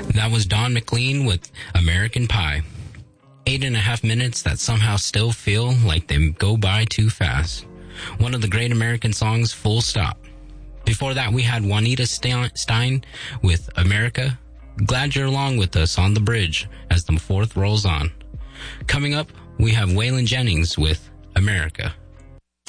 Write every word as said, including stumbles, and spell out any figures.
That was Don McLean with American Pie. Eight and a half minutes that somehow still feel like they go by too fast. One of the great American songs, full stop. Before that, we had Juanita Stein with America. Glad you're along with us on the bridge as the fourth rolls on. Coming up, we have Waylon Jennings with America.